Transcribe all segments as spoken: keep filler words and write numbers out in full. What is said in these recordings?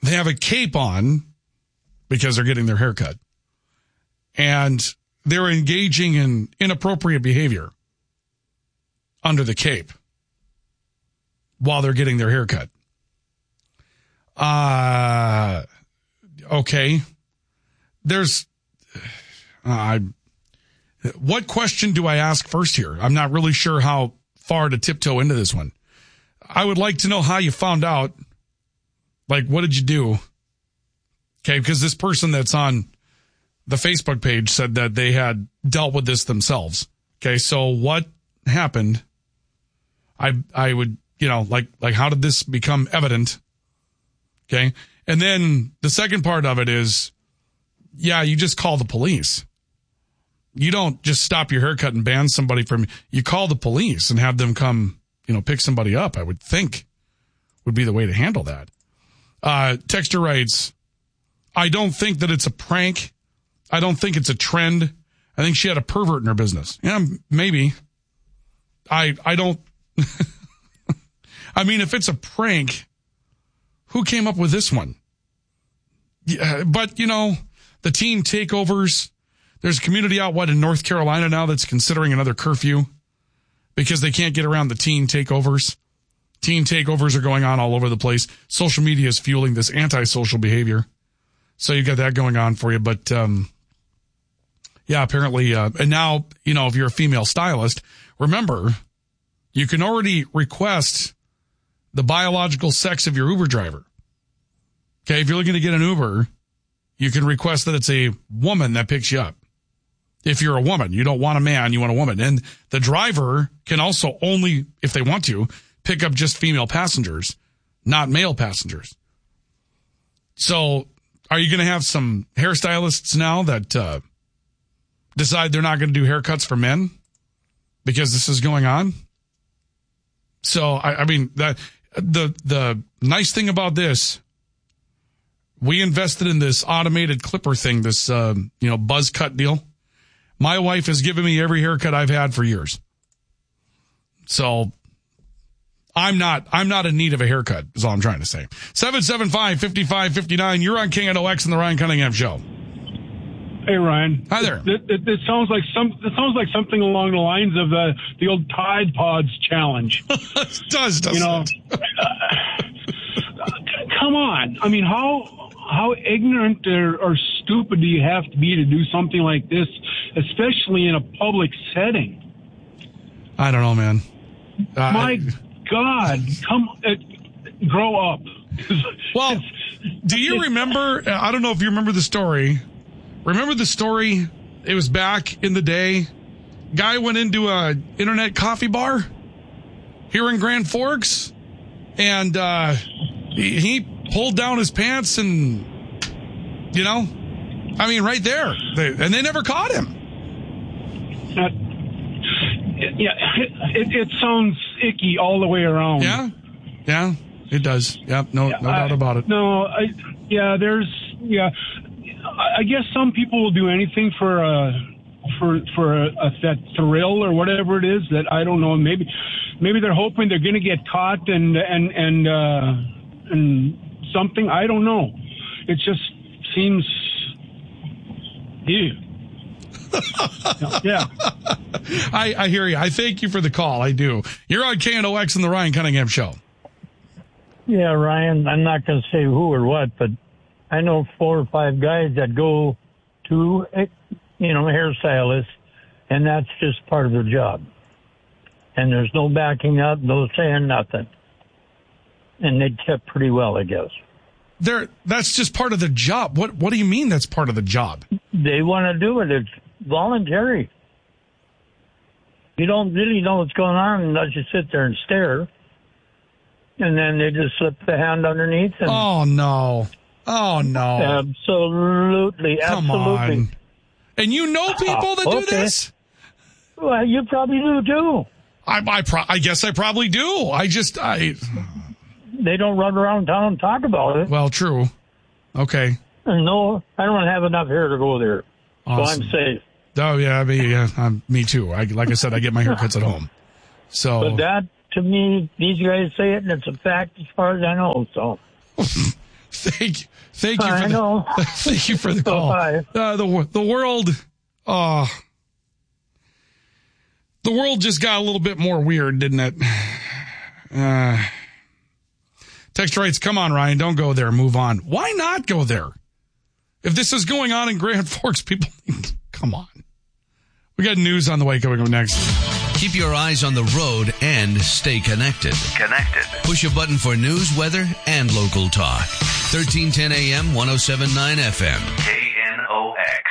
they have a cape on because they're getting their hair cut. And they're engaging in inappropriate behavior under the cape while they're getting their hair cut. Uh, okay. There's, uh, I, what question do I ask first here? I'm not really sure how far to tiptoe into this one. I would like to know how you found out. Like, what did you do? Okay, because this person that's on the Facebook page said that they had dealt with this themselves. Okay, so what happened? I I would, you know, like, like how did this become evident? Okay, and then the second part of it is, yeah, you just call the police. You don't just stop your haircut and ban somebody from, you call the police and have them come, you know, pick somebody up, I would think would be the way to handle that. Uh, Texter writes, I don't think that it's a prank. I don't think it's a trend. I think she had a pervert in her business. Yeah, maybe. I I don't. I mean, if it's a prank, who came up with this one? Yeah, but, you know, the teen takeovers, there's a community out what in North Carolina now that's considering another curfew because they can't get around the teen takeovers. Teen takeovers are going on all over the place. Social media is fueling this antisocial behavior. So you got that going on for you. But, um, yeah, apparently, uh, and now, you know, if you're a female stylist, remember, you can already request the biological sex of your Uber driver. Okay, if you're looking to get an Uber, you can request that it's a woman that picks you up. If you're a woman, you don't want a man, you want a woman. And the driver can also only, if they want to, pick up just female passengers, not male passengers. So are you going to have some hairstylists now that uh, decide they're not going to do haircuts for men because this is going on? So, I, I mean, that, the the nice thing about this, we invested in this automated clipper thing, this, uh, you know, buzz cut deal. My wife has given me every haircut I've had for years. So I'm not, I'm not in need of a haircut is all I'm trying to say. seven seven five, five five five nine. You're on K N O X and the Ryan Cunningham Show. Hey, Ryan. Hi there. It, it, it sounds like some. It sounds like something along the lines of the the old Tide Pods challenge. It does, doesn't you know, it? uh, come on. I mean, how how ignorant or, or stupid do you have to be to do something like this, especially in a public setting? I don't know, man. Uh, My I, God, come uh, grow up. Well, do you remember? I don't know if you remember the story. Remember the story? It was back in the day. Guy went into a internet coffee bar here in Grand Forks, and uh, he, he pulled down his pants, and you know, I mean, right there, they, and they never caught him. Uh, yeah, it, it sounds icky all the way around. Yeah, yeah, it does. Yeah, no, no I, doubt about it. No, I, yeah, there's, yeah. I guess some people will do anything for a for for a, a, that thrill or whatever it is. That I don't know. Maybe maybe they're hoping they're going to get caught and and and uh, and something. I don't know. It just seems. Ew. Yeah. I, I hear you. I thank you for the call. I do. You're on K N O X and the Ryan Cunningham Show. Yeah, Ryan, I'm not going to say who or what, but I know four or five guys that go to, you know, hairstylists, and that's just part of their job. And there's no backing up, no saying nothing. And they tip pretty well, I guess. They're, that's just part of the job. What What do you mean that's part of the job? They want to do it. It's voluntary. You don't really know what's going on unless you sit there and stare. And then they just slip the hand underneath. And oh, no. Oh, no. Absolutely. Come absolutely. on. And you know people that uh, do okay. this? Well, you probably do, too. I I, pro- I guess I probably do. I just, I... They don't run around town and talk about it. Well, true. Okay. No, I don't have enough hair to go there. Awesome. So I'm safe. Oh, yeah, me, yeah, um, me too. I, like I said, I get my haircuts at home. So, But that, to me, these guys say it, and it's a fact as far as I know, so... Thank, thank you. For I the, know. Thank you for the call. Bye. Uh, the the world, uh, the world just got a little bit more weird, didn't it? Uh, text writes, "Come on, Ryan, don't go there. Move on." Why not go there? If this is going on in Grand Forks, people, come on. We got news on the way coming up next. Keep your eyes on the road and stay connected. Connected. Push a button for news, weather, and local talk. thirteen ten A M, ten seventy-nine F M. K N O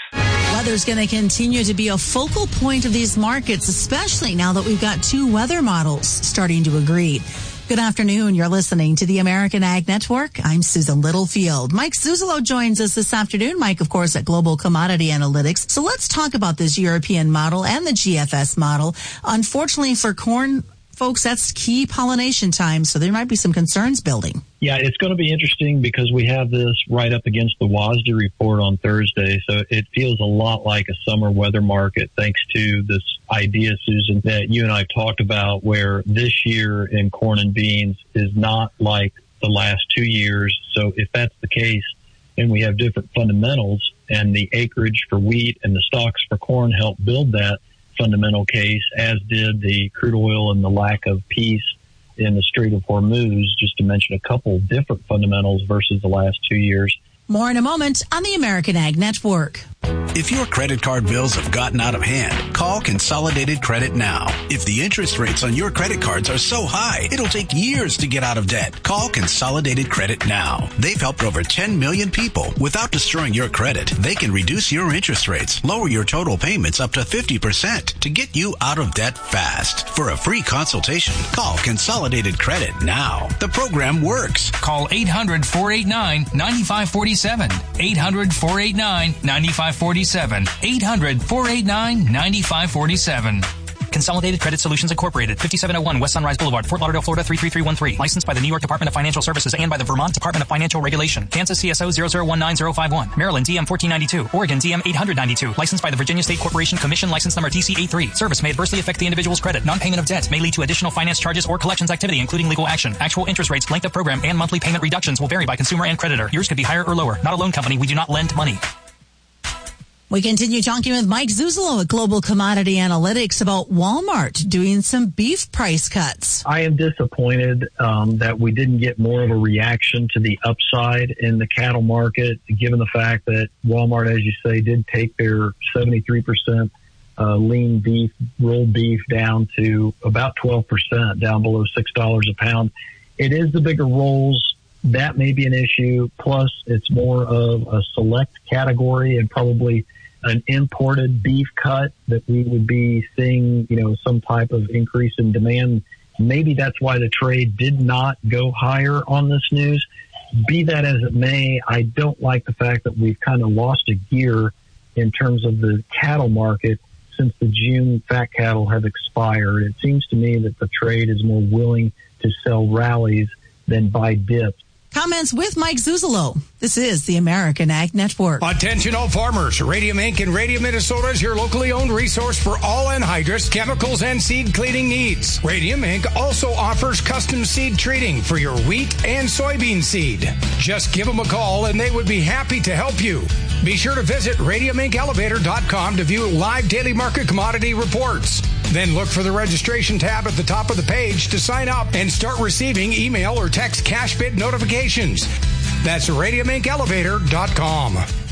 X. Weather's going to continue to be a focal point of these markets, especially now that we've got two weather models starting to agree. Good afternoon. You're listening to the American Ag Network. I'm Susan Littlefield. Mike Zuzolo joins us this afternoon. Mike, of course, at Global Commodity Analytics. So let's talk about this European model and the G F S model. Unfortunately for corn folks, that's key pollination time, so there might be some concerns building. Yeah, it's going to be interesting because we have this right up against the WASDE report on Thursday, so it feels a lot like a summer weather market thanks to this idea, Susan, that you and I talked about where this year in corn and beans is not like the last two years. So if that's the case, and we have different fundamentals, and the acreage for wheat and the stocks for corn help build that fundamental case, as did the crude oil and the lack of peace in the Strait of Hormuz, just to mention a couple different fundamentals versus the last two years. More in a moment on the American Ag Network. If your credit card bills have gotten out of hand, call Consolidated Credit now. If the interest rates on your credit cards are so high, it'll take years to get out of debt. Call Consolidated Credit now. They've helped over ten million people. Without destroying your credit, they can reduce your interest rates, lower your total payments up to fifty percent to get you out of debt fast. For a free consultation, call Consolidated Credit now. The program works. Call eight hundred, four eight nine, nine five four seven. eight hundred, four eight nine, nine five four seven. eight hundred, four eight nine, nine five four seven. Consolidated Credit Solutions Incorporated, fifty-seven oh one West Sunrise Boulevard, Fort Lauderdale, Florida three three three one three. Licensed by the New York Department of Financial Services and by the Vermont Department of Financial Regulation. Kansas C S O zero zero one nine zero five one. Maryland D M fourteen ninety-two. Oregon D M eight hundred ninety-two. Licensed by the Virginia State Corporation Commission. License number T C A three. Service may adversely affect the individual's credit. Non-payment of debt may lead to additional finance charges or collections activity, including legal action. Actual interest rates, length of program, and monthly payment reductions will vary by consumer and creditor. Yours could be higher or lower. Not a loan company. We do not lend money. We continue talking with Mike Zuzolo at Global Commodity Analytics about Walmart doing some beef price cuts. I am disappointed um, that we didn't get more of a reaction to the upside in the cattle market, given the fact that Walmart, as you say, did take their seventy-three percent uh, lean beef, rolled beef down to about twelve percent, down below six dollars a pound. It is the bigger rolls. That may be an issue. Plus, it's more of a select category and probably an imported beef cut that we would be seeing, you know, some type of increase in demand. Maybe that's why the trade did not go higher on this news. Be that as it may, I don't like the fact that we've kind of lost a gear in terms of the cattle market since the June fat cattle have expired. It seems to me that the trade is more willing to sell rallies than buy dips. Comments with Mike Zuzolo. This is the American Ag Network. Attention all farmers. Radium Incorporated in Radium, Minnesota is your locally owned resource for all anhydrous, chemicals, and seed cleaning needs. Radium Incorporated also offers custom seed treating for your wheat and soybean seed. Just give them a call and they would be happy to help you. Be sure to visit radium inc elevator dot com to view live daily market commodity reports. Then look for the registration tab at the top of the page to sign up and start receiving email or text cash bid notifications. That's radium inc elevator dot com.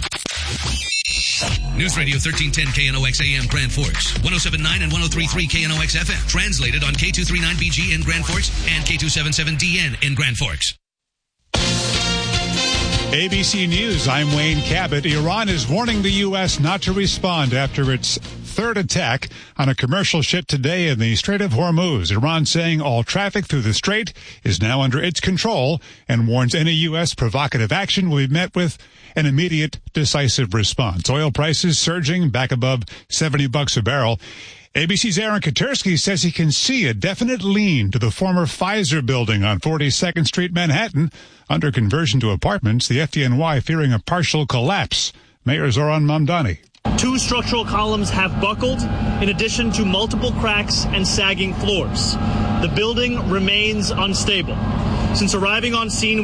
News Radio thirteen ten K N O X A M Grand Forks, ten seventy-nine and ten thirty-three K N O X F M. Translated on K two thirty-nine B G in Grand Forks and K two seventy-seven D N in Grand Forks. A B C News, I'm Wayne Cabot. Iran is warning the U S not to respond after its third attack on a commercial ship today in the Strait of Hormuz. Iran saying all traffic through the strait is now under its control and warns any U S provocative action will be met with an immediate, decisive response. Oil prices surging back above seventy bucks a barrel. A B C's Aaron Katersky says he can see a definite lean to the former Pfizer building on forty-second Street, Manhattan. Under conversion to apartments, the F D N Y fearing a partial collapse. Mayor Zoran Mamdani. Two structural columns have buckled, in addition to multiple cracks and sagging floors. The building remains unstable. Since arriving on scene